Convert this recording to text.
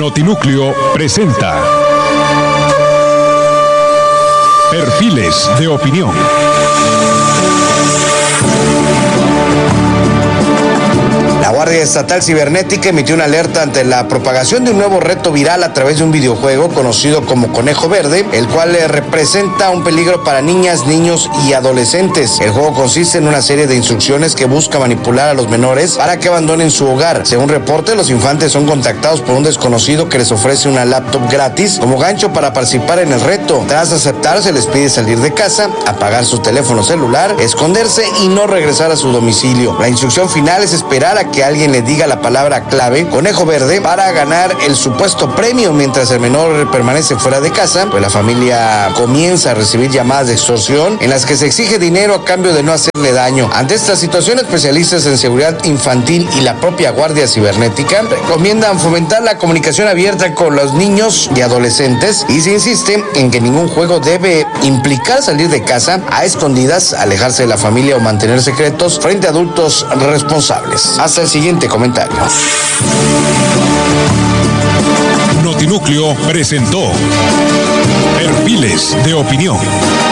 Notinúcleo presenta Perfiles de Opinión. La Guardia Estatal Cibernética emitió una alerta ante la propagación de un nuevo reto viral a través de un videojuego conocido como Conejo Verde, el cual representa un peligro para niñas, niños y adolescentes. El juego consiste en una serie de instrucciones que busca manipular a los menores para que abandonen su hogar. Según reporte, los infantes son contactados por un desconocido que les ofrece una laptop gratis como gancho para participar en el reto. Tras aceptar, se les pide salir de casa, apagar su teléfono celular, esconderse y no regresar a su domicilio. La instrucción final es esperar a que alguien le diga la palabra clave Conejo Verde para ganar el supuesto premio. Mientras el menor permanece fuera de casa, pues la familia comienza a recibir llamadas de extorsión en las que se exige dinero a cambio de no hacerle daño. Ante esta situación, especialistas en seguridad infantil y la propia Guardia Cibernética recomiendan fomentar la comunicación abierta con los niños y adolescentes, y se insiste en que ningún juego debe implicar salir de casa a escondidas, alejarse de la familia o mantener secretos frente a adultos responsables. Hasta el siguiente comentario. Notinúcleo presentó Perfiles de Opinión.